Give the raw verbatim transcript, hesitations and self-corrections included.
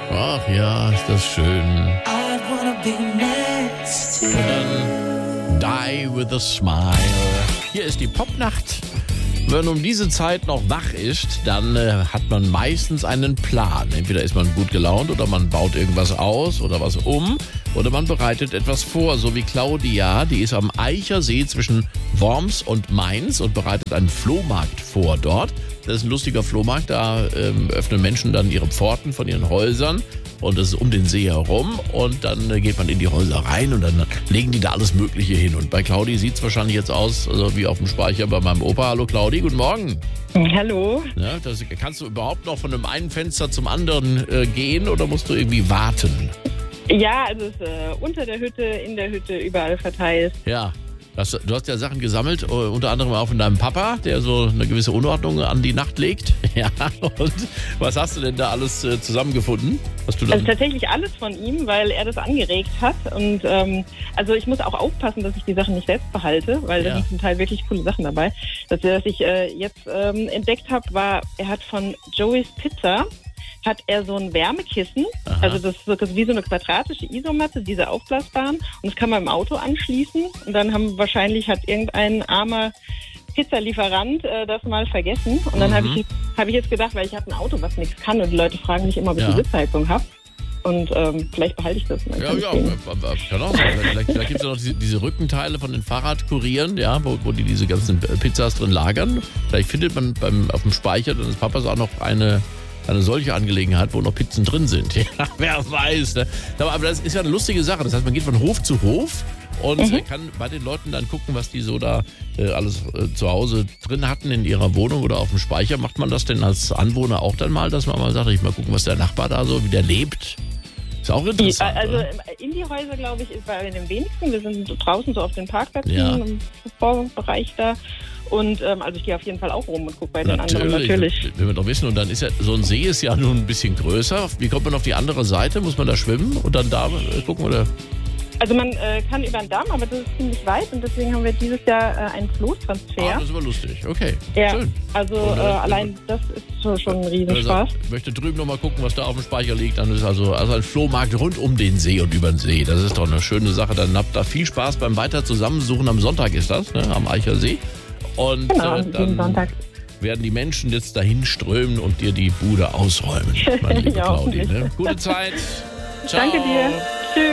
Ach ja, ist das schön. Und dann Die with a Smile. Hier ist die Popnacht. Wenn man um diese Zeit noch wach ist, dann äh, hat man meistens einen Plan. Entweder ist man gut gelaunt oder man baut irgendwas aus oder was um oder man bereitet etwas vor, so wie Claudia, die ist am Eichersee zwischen Worms und Mainz und bereitet einen Flohmarkt vor dort. Das ist ein lustiger Flohmarkt, da ähm, öffnen Menschen dann ihre Pforten von ihren Häusern und das ist um den See herum und dann äh, geht man in die Häuser rein und dann legen die da alles Mögliche hin. Und bei Claudi sieht es wahrscheinlich jetzt aus, also wie auf dem Speicher bei meinem Opa. Hallo Claudi, guten Morgen. Hallo. Ja, das, kannst du überhaupt noch von dem einen Fenster zum anderen äh, gehen oder musst du irgendwie warten? Ja, also es ist äh, unter der Hütte, in der Hütte, überall verteilt. Ja. Das, du hast ja Sachen gesammelt, unter anderem auch von deinem Papa, der so eine gewisse Unordnung an die Nacht legt. Ja, und was hast du denn da alles äh, zusammengefunden? Was du dann Also tatsächlich alles von ihm, weil er das angeregt hat. Und ähm, also ich muss auch aufpassen, dass ich die Sachen nicht selbst behalte, weil Ja. da sind zum Teil wirklich coole Sachen dabei. Das, was ich äh, jetzt ähm, entdeckt habe, war, er hat von Joey's Pizza hat er so ein Wärmekissen, Aha. also das ist so- wie so eine quadratische Isomatte, diese aufblasbaren, und das kann man im Auto anschließen und dann haben wahrscheinlich hat irgendein armer Pizzalieferant äh, das mal vergessen und dann Mhm. habe ich, hab ich jetzt gedacht, weil ich habe ein Auto, was nichts kann und die Leute fragen mich immer, ob ich Ja. die Sitzheizung habe und ähm, vielleicht behalte ich das. und dann Ja, kann ich ja, den- äh, äh, kann auch sein. Vielleicht, vielleicht gibt es ja noch diese, diese Rückenteile von den Fahrradkurieren, ja, wo, wo die diese ganzen Pizzas drin lagern. Vielleicht findet man beim, auf dem Speicher deines Papas auch noch eine, eine solche Angelegenheit, wo noch Pizzen drin sind. Ja, wer weiß. Ne? Aber, aber das ist ja eine lustige Sache. Das heißt, man geht von Hof zu Hof und Mhm. äh, kann bei den Leuten dann gucken, was die so da äh, alles äh, zu Hause drin hatten in ihrer Wohnung oder auf dem Speicher. Macht man das denn als Anwohner auch dann mal, dass man mal sagt, ich mal gucken, was der Nachbar da so, wie der lebt? Ist auch Die, interessant. also oder? in die Häuser, glaube ich, ist bei den wenigsten. Wir sind so draußen so auf den Parkplätzen Ja. im Vorbereich da. Und ähm, also ich gehe auf jeden Fall auch rum und gucke bei den anderen natürlich. Wenn wir doch wissen, und dann ist ja, so ein See ist ja nun ein bisschen größer. Wie kommt man auf die andere Seite? Muss man da schwimmen und dann da äh, gucken, oder? Also man äh, kann über den Damm, aber das ist ziemlich weit und deswegen haben wir dieses Jahr äh, einen Ah, Floßtransfer. das ist aber lustig. Okay, Ja, schön. also Und, äh, äh, allein das ist schon, schon ein Wenn er Riesenspaß. sagt, ich möchte drüben nochmal gucken, was da auf dem Speicher liegt, dann ist also, also ein Flohmarkt rund um den See und über den See. Das ist doch eine schöne Sache. Dann habt da viel Spaß beim Weiter zusammensuchen. Am Sonntag ist das, ne, am Eichersee. Und Genau, äh, jeden dann Sonntag. werden die Menschen jetzt dahin strömen und dir die Bude ausräumen, meine liebe Ja, Claudi. hoffentlich. Ne? Gute Zeit. Ciao. Danke dir.